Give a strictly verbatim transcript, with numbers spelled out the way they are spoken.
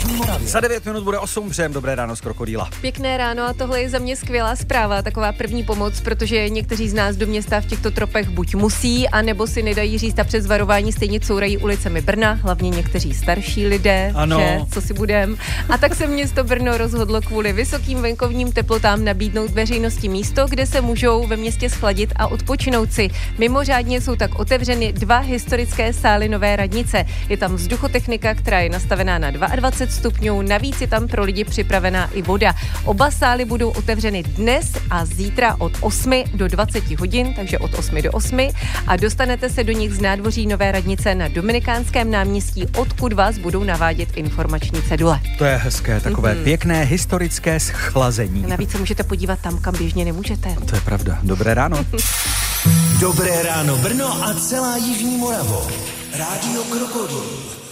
Jižní Moravě. Za devět minut bude osm, přejem dobré ráno z Krokodýla. Pěkné ráno a tohle je za mě skvělá zpráva, taková první pomoc, protože někteří z nás do města v těchto tropech buď musí, anebo si nedají říct a přes varování stejně courají ulicemi Brna, hlavně někteří starší lidé, ano. Že, co si budem. A tak se město Brno rozhodlo kvůli vysokým venkovním teplotám nabídnout veřejnosti místo, kde se můžou ve městě schladit a odpočinout si. Mimořádně jsou tak otevřeny dva historické sály Nové radnice. Je tam vzduchotechnika, která je nastavená na dvacet dva stupňů, navíc je tam pro lidi připravená i voda. Oba sály budou otevřeny dnes a zítra od osmi do dvaceti hodin, takže od osmi do osmi a dostanete se do nich z nádvoří Nové radnice na Dominikánském náměstí, odkud vás budou navádět informační cedule. To je hezké, takové mm-hmm. pěkné historické schlazení. Navíc se můžete podívat tam, kam běžně nemůžete. To je pravda. Dobré ráno. Dobré ráno Brno a celá Jižní Moravo. Rádio Krokodýl.